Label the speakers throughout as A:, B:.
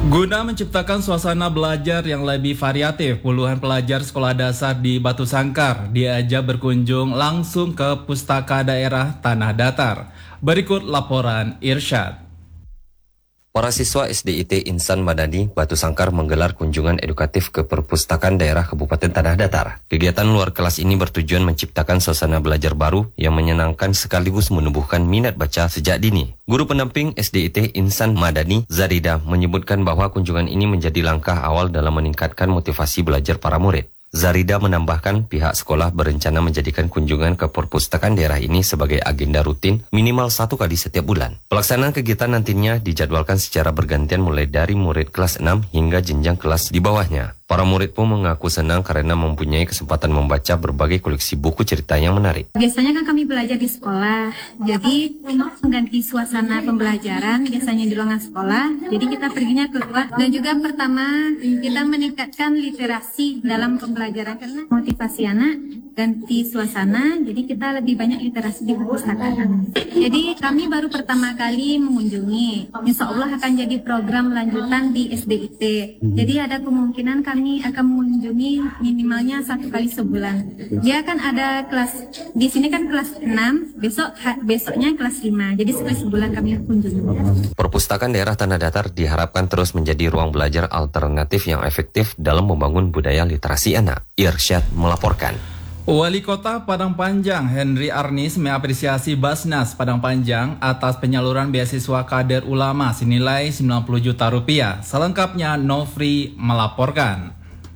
A: Guna menciptakan suasana belajar yang lebih variatif, puluhan pelajar sekolah dasar di Batu Sangkar diajak berkunjung langsung ke Pustaka Daerah Tanah Datar. Berikut laporan Irsyad.
B: Para siswa SDIT Insan Madani Batu Sangkar menggelar kunjungan edukatif ke Perpustakaan Daerah Kabupaten Tanah Datar. Kegiatan luar kelas ini bertujuan menciptakan suasana belajar baru yang menyenangkan sekaligus menumbuhkan minat baca sejak dini. Guru pendamping SDIT Insan Madani, Zarida, menyebutkan bahwa kunjungan ini menjadi langkah awal dalam meningkatkan motivasi belajar para murid. Zarida menambahkan pihak sekolah berencana menjadikan kunjungan ke perpustakaan daerah ini sebagai agenda rutin minimal 1 kali setiap bulan. Pelaksanaan kegiatan nantinya dijadwalkan secara bergantian mulai dari murid kelas 6 hingga jenjang kelas di bawahnya. Para murid pun mengaku senang karena mempunyai kesempatan membaca berbagai koleksi buku cerita yang menarik.
C: Biasanya kan kami belajar di sekolah, jadi mengganti suasana pembelajaran biasanya di ruangan sekolah, jadi kita perginya keluar. Dan juga pertama kita meningkatkan literasi dalam pembelajaran karena motivasi anak ganti suasana, jadi kita lebih banyak literasi di perpustakaan. Jadi kami baru pertama kali mengunjungi, insya Allah akan jadi program lanjutan di SDIT. Jadi ada kemungkinan kami akan mengunjungi minimalnya 1 kali sebulan. Dia kan ada kelas, di sini kan kelas 6, besoknya kelas 5, jadi sekali sebulan kami kunjungi.
B: Perpustakaan Daerah Tanah Datar diharapkan terus menjadi ruang belajar alternatif yang efektif dalam membangun budaya literasi anak. Irsyad melaporkan.
A: Wali Kota Padang Panjang Henry Arnis mengapresiasi Basnas Padang Panjang atas penyaluran beasiswa kader ulama senilai 90 juta rupiah. Selengkapnya Nofri melaporkan.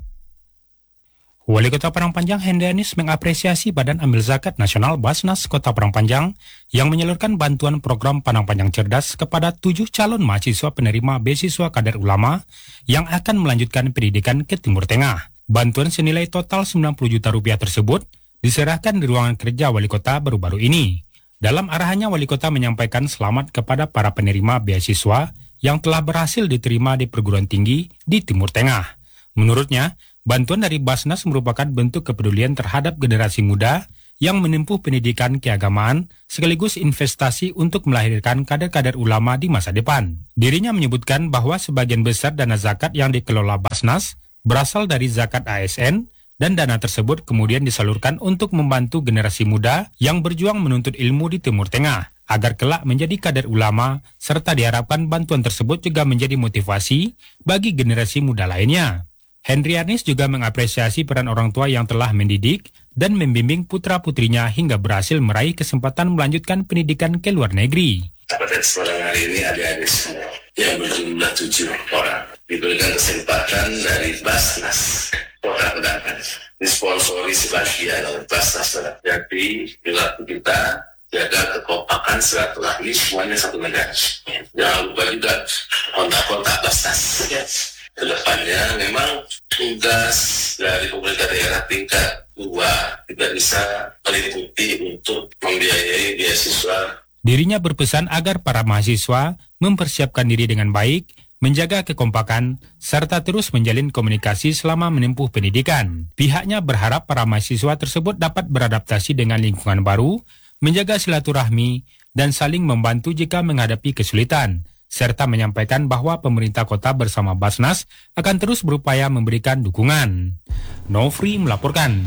D: Wali Kota Padang Panjang Henry Arnis mengapresiasi Badan Amil Zakat Nasional Basnas Kota Padang Panjang yang menyalurkan bantuan program Padang Panjang Cerdas kepada 7 calon mahasiswa penerima beasiswa kader ulama yang akan melanjutkan pendidikan ke Timur Tengah. Bantuan senilai total 90 juta rupiah tersebut diserahkan di ruangan kerja Wali Kota baru-baru ini. Dalam arahannya, Wali Kota menyampaikan selamat kepada para penerima beasiswa yang telah berhasil diterima di perguruan tinggi di Timur Tengah. Menurutnya, bantuan dari Basnas merupakan bentuk kepedulian terhadap generasi muda yang menempuh pendidikan keagamaan sekaligus investasi untuk melahirkan kader-kader ulama di masa depan. Dirinya menyebutkan bahwa sebagian besar dana zakat yang dikelola Basnas berasal dari zakat ASN dan dana tersebut kemudian disalurkan untuk membantu generasi muda yang berjuang menuntut ilmu di Timur Tengah agar kelak menjadi kader ulama, serta diharapkan bantuan tersebut juga menjadi motivasi bagi generasi muda lainnya. Henry Arnis juga mengapresiasi peran orang tua yang telah mendidik dan membimbing putra-putrinya hingga berhasil meraih kesempatan melanjutkan pendidikan ke luar negeri.
E: Pada kesempatan hari ini adik-adik semua yang berjumlah 7 orang diberikan kesempatan dari Basnas Kota Padang Panjang, disponsori sebagian oleh Basnas. Jadi bila kita jaga kekompakan silaturahmi semuanya satu negara. Jangan lupa juga kontak-kontak Basnas. Kedepannya memang tugas dari pemerintah daerah tingkat 2 tidak bisa meliputi untuk membiayai beasiswa.
D: Dirinya berpesan agar para mahasiswa mempersiapkan diri dengan baik, menjaga kekompakan, serta terus menjalin komunikasi selama menempuh pendidikan. Pihaknya berharap para mahasiswa tersebut dapat beradaptasi dengan lingkungan baru, menjaga silaturahmi, dan saling membantu jika menghadapi kesulitan, serta menyampaikan bahwa pemerintah kota bersama Basnas akan terus berupaya memberikan dukungan. Nofri melaporkan.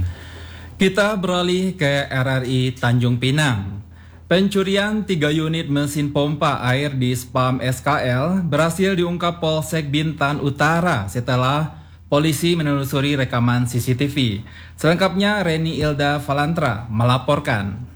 A: Kita beralih ke RRI Tanjung Pinang. Pencurian 3 unit mesin pompa air di Spam SKL berhasil diungkap Polsek Bintan Utara setelah polisi menelusuri rekaman CCTV. Selengkapnya Reni Ilda Valantra melaporkan.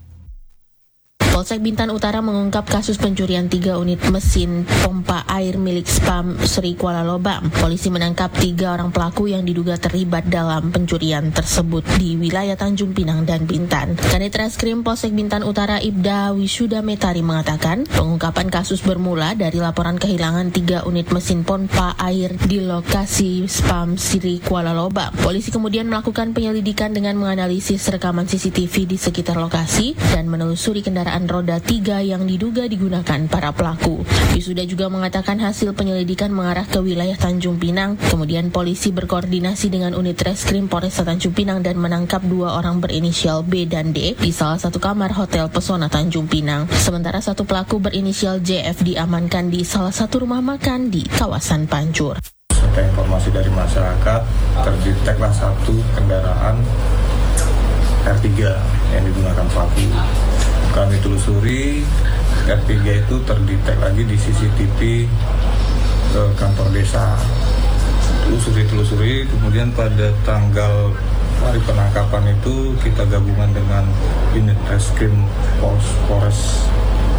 F: Polsek Bintan Utara mengungkap kasus pencurian 3 unit mesin pompa air milik Spam Sri Kuala Lobam. Polisi menangkap 3 orang pelaku yang diduga terlibat dalam pencurian tersebut di wilayah Tanjung Pinang dan Bintan. Kanit Reskrim Polsek Bintan Utara Ibda Wisuda Metari mengatakan, pengungkapan kasus bermula dari laporan kehilangan 3 unit mesin pompa air di lokasi Spam Sri Kuala Lobam. Polisi kemudian melakukan penyelidikan dengan menganalisis rekaman CCTV di sekitar lokasi dan menelusuri kendaraan kendaraan roda 3 yang diduga digunakan para pelaku. Wisuda juga mengatakan hasil penyelidikan mengarah ke wilayah Tanjung Pinang. Kemudian polisi berkoordinasi dengan unit Reskrim Polresta Tanjung Pinang dan menangkap 2 orang berinisial B dan D di salah satu kamar Hotel Pesona Tanjung Pinang. Sementara satu pelaku berinisial JF diamankan di salah satu rumah makan di kawasan Pancur.
G: Setelah informasi dari masyarakat, terdeteklah satu kendaraan R3 yang digunakan pelaku. Kami telusuri, R3 itu terdetek lagi di CCTV kantor desa. Telusuri, kemudian pada tanggal hari penangkapan itu kita gabungan dengan unit Reskrim Polres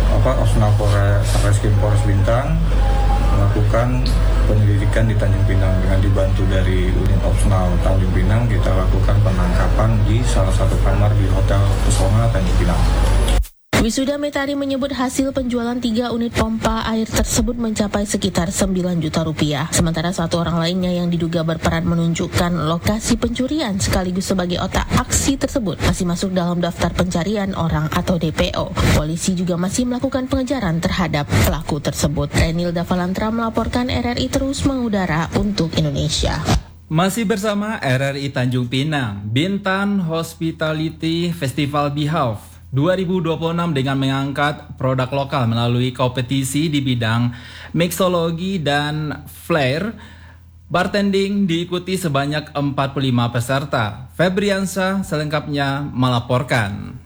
G: Bintang melakukan penyelidikan di Tanjung Pinang. Dengan dibantu dari unit opsional Tanjung Pinang, kita lakukan penangkapan di salah satu kamar di Hotel Pesona Tanjung Pinang.
F: Wisuda Metari menyebut hasil penjualan 3 unit pompa air tersebut mencapai sekitar 9 juta rupiah. Sementara satu orang lainnya yang diduga berperan menunjukkan lokasi pencurian sekaligus sebagai otak aksi tersebut masih masuk dalam daftar pencarian orang atau DPO. Polisi juga masih melakukan pengejaran terhadap pelaku tersebut. Renilda Valantra melaporkan RRI terus mengudara untuk Indonesia.
A: Masih bersama RRI Tanjung Pinang, Bintan Hospitality Festival Beehive 2026 dengan mengangkat produk lokal melalui kompetisi di bidang mixologi dan flair bartending diikuti sebanyak 45 peserta. Febriansyah selengkapnya melaporkan.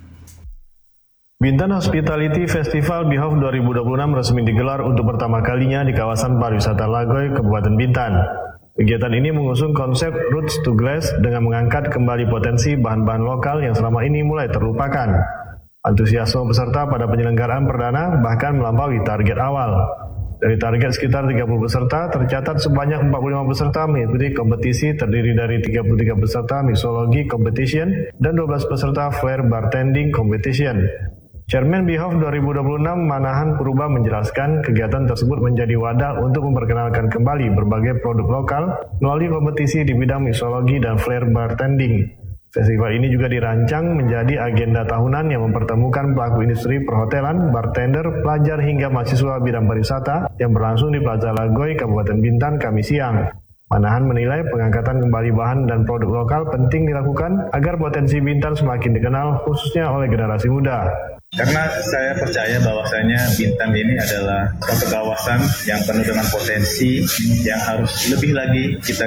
H: Bintan Hospitality Festival Beehive 2026 resmi digelar untuk pertama kalinya di kawasan pariwisata Lagoy, Kabupaten Bintan. Kegiatan ini mengusung konsep Roots to Glass dengan mengangkat kembali potensi bahan-bahan lokal yang selama ini mulai terlupakan. Antusiasme peserta pada penyelenggaraan perdana bahkan melampaui target awal. Dari target sekitar 30 peserta, tercatat sebanyak 45 peserta mengikuti kompetisi terdiri dari 33 peserta mixology competition dan 12 peserta flair bartending competition. Chairman Beehive 2026 Manahan Purba menjelaskan kegiatan tersebut menjadi wadah untuk memperkenalkan kembali berbagai produk lokal melalui kompetisi di bidang mixology dan flair bartending. Festival ini juga dirancang menjadi agenda tahunan yang mempertemukan pelaku industri perhotelan, bartender, pelajar hingga mahasiswa bidang pariwisata yang berlangsung di Plaza Lagoy, Kabupaten Bintan, Kamis siang. Manahan menilai pengangkatan kembali bahan dan produk lokal penting dilakukan agar potensi Bintan semakin dikenal khususnya oleh generasi muda.
I: Karena saya percaya bahwasanya Bintan ini adalah suatu kawasan yang penuh dengan potensi yang harus lebih lagi kita